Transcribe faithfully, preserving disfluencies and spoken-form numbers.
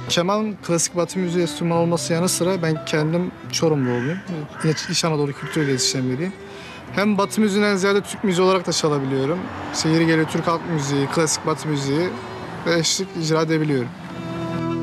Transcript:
Keman klasik Batı müziği enstrümanı olması yanı sıra ben kendim Çorumluoğluyum. Yine İç Anadolu kültürüyle yetişen biriyim. Hem Batı müziğinden ziyade Türk müziği olarak da çalabiliyorum. İşte yeri geliyor Türk halk müziği, klasik Batı müziği ve eşlik icra edebiliyorum.